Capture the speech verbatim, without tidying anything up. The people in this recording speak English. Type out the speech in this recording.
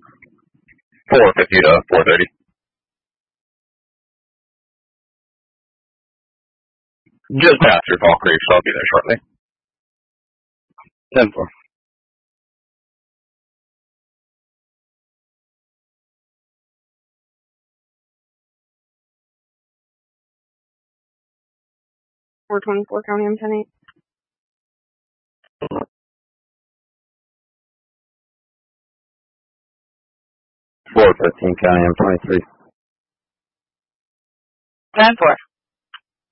four fifty to four thirty. Just after Fall Creek, so I'll be there shortly. ten four. four twenty-four, County M ten eight. four fifteen, County M twenty-three. ten four.